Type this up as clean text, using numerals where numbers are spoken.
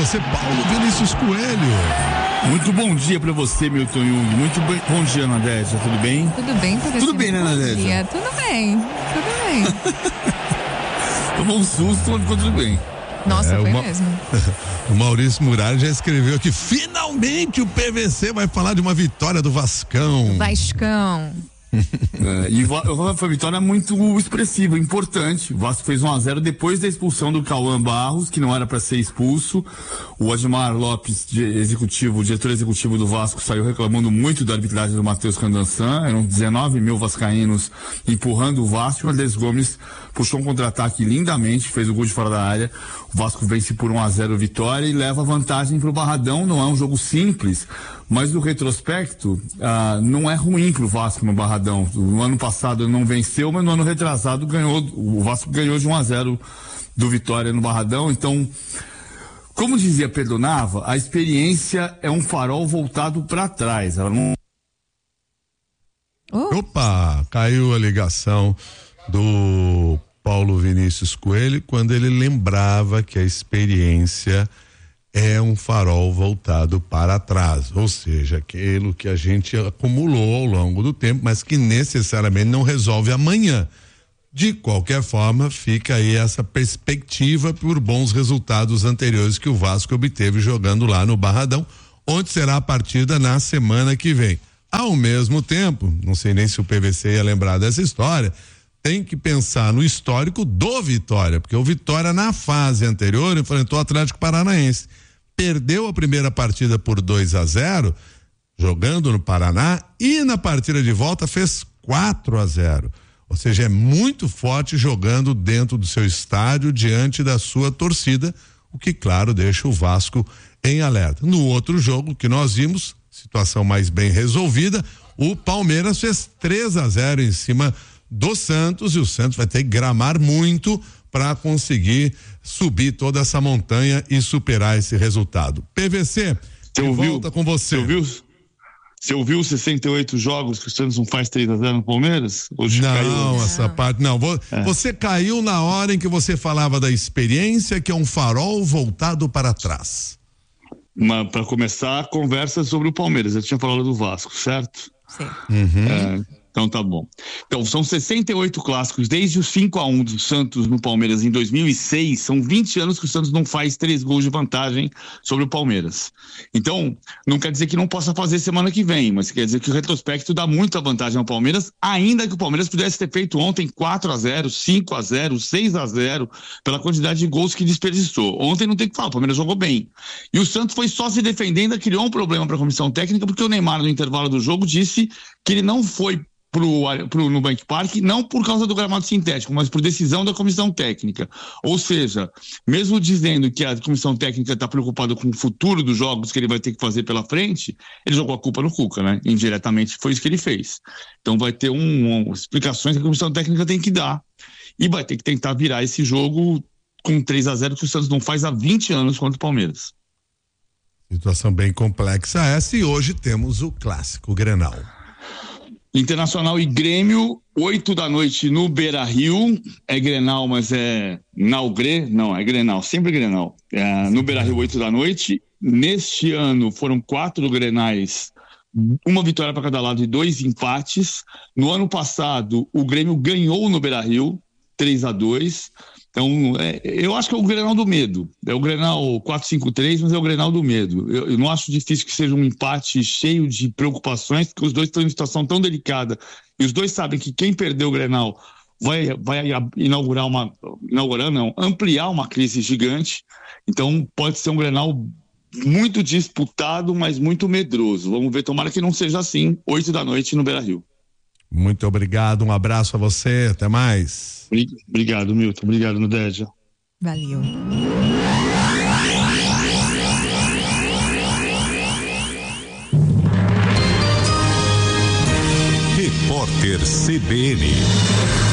PVC, Paulo Vinícius Coelho. Muito bom dia pra você, Milton Jung. Muito bom dia, Nadésia. Tudo bem? Tudo bem, PVC. Tudo bem, né, Nadésia? Bom dia. Tudo bem. Tomou um susto, mas ficou tudo bem. Nossa, foi mesmo. O Maurício Muralha já escreveu aqui, finalmente o PVC vai falar de uma vitória do Vascão. Vascão. E foi uma vitória muito expressiva, importante. O Vasco fez 1-0 depois da expulsão do Cauã Barros, que não era para ser expulso. O Admar Lopes, diretor executivo do Vasco, saiu reclamando muito da arbitragem do Matheus Candançan. Eram 19 mil vascaínos empurrando o Vasco. O Ades Gomes puxou um contra-ataque lindamente, fez o gol de fora da área. O Vasco vence por 1-0 vitória e leva vantagem para o Barradão. Não é um jogo simples, mas no retrospecto, não é ruim para o Vasco no Barradão. No ano passado ele não venceu, mas no ano retrasado o Vasco ganhou de 1-0 do Vitória no Barradão. Então, como dizia Pedro Nava, a experiência é um farol voltado para trás. Ela não... Opa, caiu a ligação do Paulo Vinícius Coelho quando ele lembrava que a experiência é um farol voltado para trás, ou seja, aquilo que a gente acumulou ao longo do tempo, mas que necessariamente não resolve amanhã. De qualquer forma, fica aí essa perspectiva por bons resultados anteriores que o Vasco obteve jogando lá no Barradão, onde será a partida na semana que vem. Ao mesmo tempo, não sei nem se o PVC ia lembrar dessa história, tem que pensar no histórico do Vitória, porque o Vitória na fase anterior enfrentou o Atlético Paranaense, perdeu a primeira partida por 2-0, jogando no Paraná, e na partida de volta fez 4-0. Ou seja, é muito forte jogando dentro do seu estádio, diante da sua torcida, o que, claro, deixa o Vasco em alerta. No outro jogo que nós vimos, situação mais bem resolvida, o Palmeiras fez 3-0 em cima do Santos, e o Santos vai ter que gramar muito para conseguir subir toda essa montanha e superar esse resultado. PVC, volta com você. Você ouviu os 68 jogos que o Santos não faz 3-0 no Palmeiras? Hoje não, caiu. Essa parte não. Você caiu na hora em que você falava da experiência, que é um farol voltado para trás. Para começar a conversa sobre o Palmeiras, eu tinha falado do Vasco, certo? Sim. Uhum. Então tá bom. Então são 68 clássicos, desde o 5-1 do Santos no Palmeiras em 2006, são 20 anos que o Santos não faz 3 gols de vantagem sobre o Palmeiras. Então, não quer dizer que não possa fazer semana que vem, mas quer dizer que o retrospecto dá muita vantagem ao Palmeiras, ainda que o Palmeiras pudesse ter feito ontem 4-0, 5-0, 6-0, pela quantidade de gols que desperdiçou. Ontem não tem o que falar, o Palmeiras jogou bem. E o Santos foi só se defendendo, criou um problema para a comissão técnica, porque o Neymar, no intervalo do jogo, disse que ele não foi pro Nubank Park, não por causa do gramado sintético, mas por decisão da comissão técnica. Ou seja, mesmo dizendo que a comissão técnica está preocupada com o futuro dos jogos que ele vai ter que fazer pela frente, ele jogou a culpa no Cuca, né? Indiretamente foi isso que ele fez. Então vai ter explicações que a comissão técnica tem que dar e vai ter que tentar virar esse jogo com 3-0 que o Santos não faz há 20 anos contra o Palmeiras. Situação bem complexa essa, e hoje temos o clássico Grenal. Internacional e Grêmio, 8 da noite no Beira-Rio. É Grenal, mas é Naugre? Não, é Grenal, sempre Grenal. No Beira-Rio, 8 da noite. Neste ano foram 4 Grenais, uma vitória para cada lado e 2 empates. No ano passado, o Grêmio ganhou no Beira-Rio, 3-2. Então, eu acho que é o Grenal do medo. É o Grenal 4-5-3, mas é o Grenal do medo. Eu não acho difícil que seja um empate cheio de preocupações, porque os dois estão em situação tão delicada. E os dois sabem que quem perdeu o Grenal vai ampliar uma crise gigante. Então, pode ser um Grenal muito disputado, mas muito medroso. Vamos ver, tomara que não seja assim, 8 da noite no Beira-Rio. Muito obrigado, um abraço a você, até mais. Obrigado, Milton, obrigado, Nadésia. Valeu. Repórter CBN.